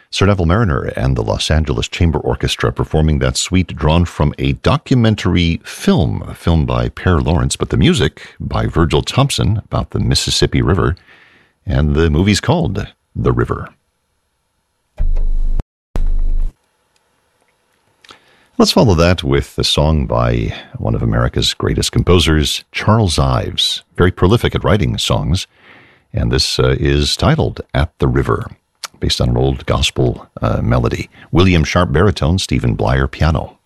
Sir Neville Mariner and the Los Angeles Chamber Orchestra performing that suite drawn from a documentary film, a film by Per Lawrence, but the music by Virgil Thompson about the Mississippi River, and the movie's called The River. Let's follow that with a song by one of America's greatest composers, Charles Ives, very prolific at writing songs, and this is titled At the River, based on an old gospel melody. William Sharp baritone, Stephen Blyer piano.